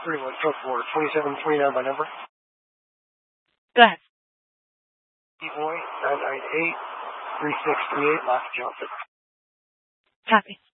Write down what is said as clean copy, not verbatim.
31, code for 2729 by number. Go ahead. D-Boy, 998-3638, Last Johnson. Copy.